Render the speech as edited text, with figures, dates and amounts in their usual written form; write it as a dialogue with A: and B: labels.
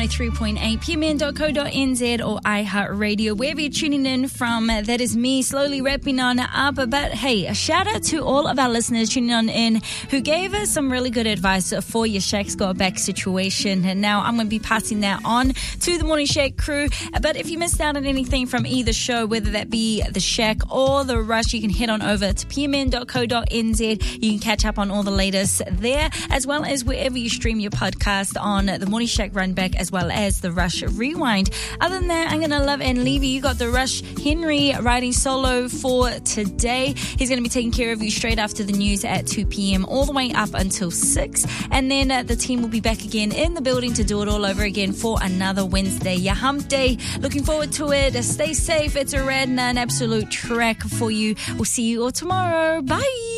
A: 103.8 pmn.co.nz or iHeartRadio, wherever you're tuning in from. That is me slowly wrapping on up. But hey, a shout out to all of our listeners tuning on in who gave us some really good advice for your Shaq's Got Back situation. And now I'm going to be passing that on to the Morning Shaq crew. But if you missed out on anything from either show, whether that be the Shaq or the Rush, you can head on over to pmn.co.nz. You can catch up on all the latest there, as well as wherever you stream your podcast on the Morning Shaq Run Back, as well as the Rush Rewind. Other than that, I'm going to love and leave you. You got the Rush Henry riding solo for today. He's going to be taking care of you straight after the news at 2 p.m. all the way up until 6. And then the team will be back again in the building to do it all over again for another Wednesday, your hump day. Looking forward to it. Stay safe. It's a rad and an absolute track for you. We'll see you all tomorrow. Bye.